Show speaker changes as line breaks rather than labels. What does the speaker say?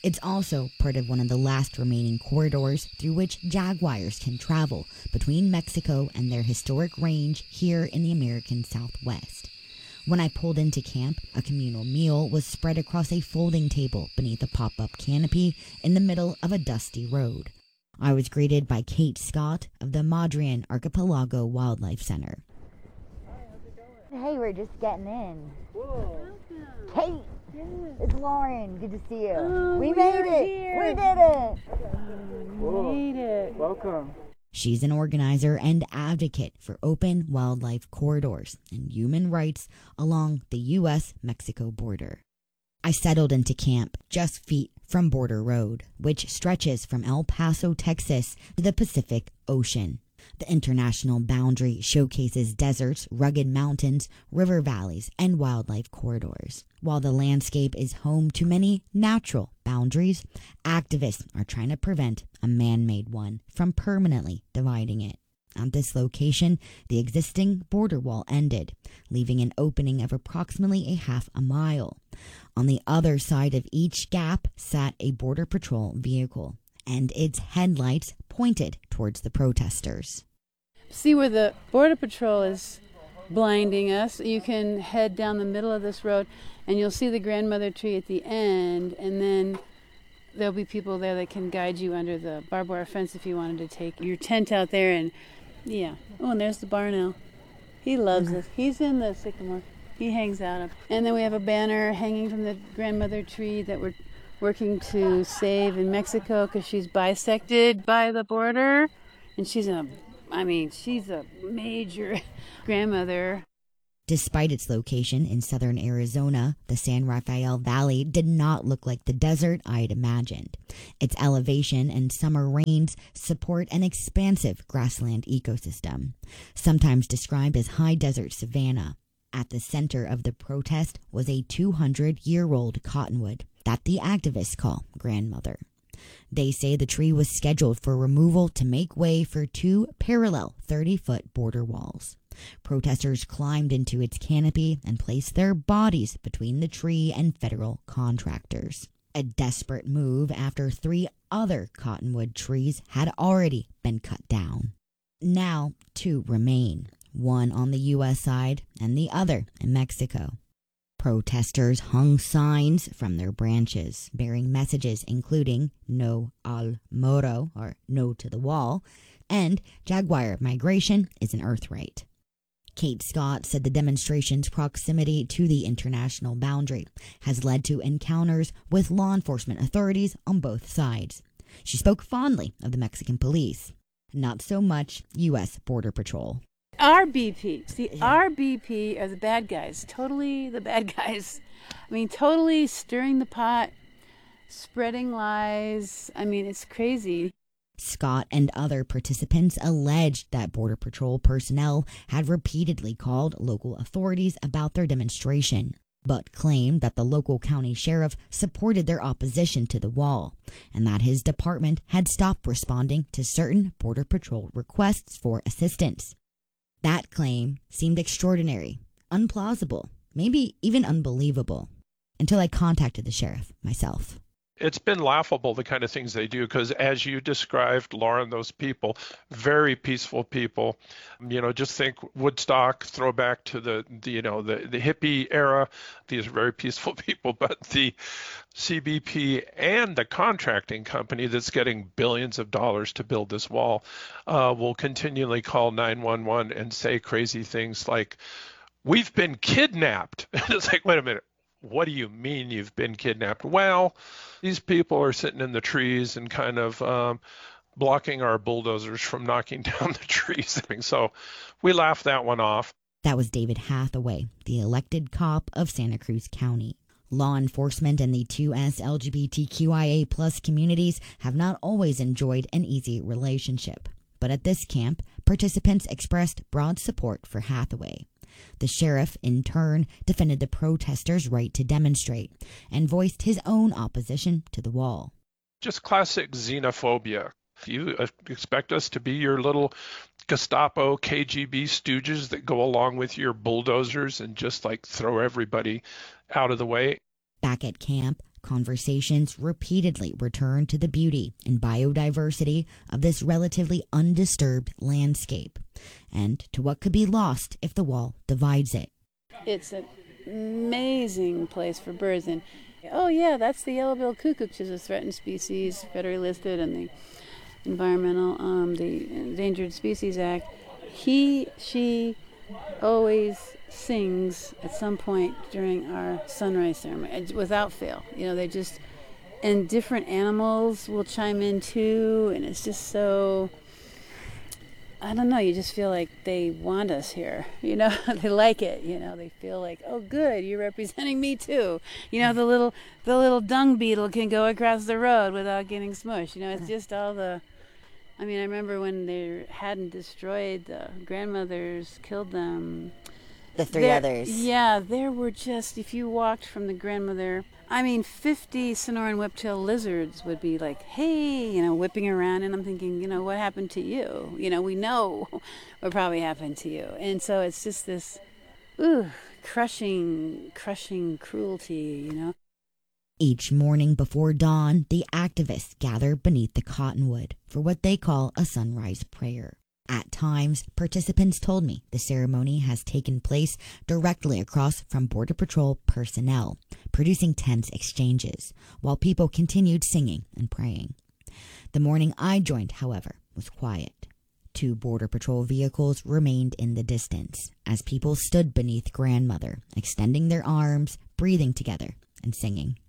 It's also part of one of the last remaining corridors through which jaguars can travel between Mexico and their historic range here in the American Southwest. When I pulled into camp, a communal meal was spread across a folding table beneath a pop-up canopy in the middle of a dusty road. I was greeted by Kate Scott of the Madrian Archipelago Wildlife Center. Hey, we're just getting in.
Whoa.
Kate! Yes. It's Lauren. Good to see you.
Oh,
we made it.
Here.
We did it.
We made it.
Welcome.
She's an organizer and advocate for open wildlife corridors and human rights along the U.S.-Mexico border. I settled into camp just feet from Border Road, which stretches from El Paso, Texas to the Pacific Ocean. The international boundary showcases deserts, rugged mountains, river valleys, and wildlife corridors. While the landscape is home to many natural boundaries, activists are trying to prevent a man-made one from permanently dividing it. At this location, the existing border wall ended, leaving an opening of approximately a half a mile. On the other side of each gap sat a Border Patrol vehicle, and its headlights pointed towards the protesters.
See where the Border Patrol is blinding us? You can head down the middle of this road, and you'll see the grandmother tree at the end, and then there'll be people there that can guide you under the barbed wire fence if you wanted to take your tent out there. And yeah. Oh, and there's the barn owl. He loves us. He's in the sycamore. He hangs out up. And then we have a banner hanging from the grandmother tree that we're working to save in Mexico because she's bisected by the border. And she's a major grandmother.
Despite its location in southern Arizona, the San Rafael Valley did not look like the desert I'd imagined. Its elevation and summer rains support an expansive grassland ecosystem, sometimes described as high desert savanna. At the center of the protest was a 200-year-old cottonwood that the activists call grandmother. They say the tree was scheduled for removal to make way for two parallel 30-foot border walls. Protesters climbed into its canopy and placed their bodies between the tree and federal contractors. A desperate move after 3 other cottonwood trees had already been cut down. Now 2 remain, one on the U.S. side and the other in Mexico. Protesters hung signs from their branches bearing messages including "No al muro," or "No to the wall," and "Jaguar migration is an earth right." Kate Scott said the demonstration's proximity to the international boundary has led to encounters with law enforcement authorities on both sides. She spoke fondly of the Mexican police, not so much U.S. Border Patrol.
RBP. See, RBP are the bad guys. Totally the bad guys. I mean, totally stirring the pot, spreading lies. I mean, it's crazy.
Scott and other participants alleged that Border Patrol personnel had repeatedly called local authorities about their demonstration, but claimed that the local county sheriff supported their opposition to the wall, and that his department had stopped responding to certain Border Patrol requests for assistance. That claim seemed extraordinary, unplausible, maybe even unbelievable, until I contacted the sheriff myself.
It's been laughable, the kind of things they do, because as you described, Lauren, those people, very peaceful people, just think Woodstock, throwback to the hippie era. These are very peaceful people, but the CBP and the contracting company that's getting billions of dollars to build this wall will continually call 911 and say crazy things like, "We've been kidnapped." And it's like, wait a minute. What do you mean you've been kidnapped? Well, these people are sitting in the trees and kind of blocking our bulldozers from knocking down the trees. So we laughed that one off.
That was David Hathaway, the elected cop of Santa Cruz County. Law enforcement and the 2S LGBTQIA plus communities have not always enjoyed an easy relationship. But at this camp, participants expressed broad support for Hathaway. The sheriff, in turn, defended the protesters' right to demonstrate and voiced his own opposition to the wall.
Just classic xenophobia. You expect us to be your little Gestapo, KGB stooges that go along with your bulldozers and just throw everybody out of the way?
Back at camp, conversations repeatedly return to the beauty and biodiversity of this relatively undisturbed landscape, and to what could be lost if the wall divides it.
It's an amazing place for birds. And oh yeah, that's the yellow-billed cuckoo, which is a threatened species, federally listed in the the Endangered Species Act. She always sings at some point during our sunrise ceremony, without fail. They just, and different animals will chime in too, and it's just so, I don't know, you just feel like they want us here, they like it, they feel like, oh good, you're representing me too. The little dung beetle can go across the road without getting smushed. It's just all the, I remember when they hadn't destroyed the grandmothers, killed them.
The three others.
Yeah, there were just, if you walked from the grandmother, 50 Sonoran whiptail lizards would be like, hey, whipping around. And I'm thinking, what happened to you? We know what probably happened to you. And so it's just this, crushing cruelty,
Each morning before dawn, the activists gather beneath the cottonwood for what they call a sunrise prayer. At times, participants told me the ceremony has taken place directly across from Border Patrol personnel, producing tense exchanges, while people continued singing and praying. The morning I joined, however, was quiet. 2 Border Patrol vehicles remained in the distance as people stood beneath grandmother, extending their arms, breathing together, and singing.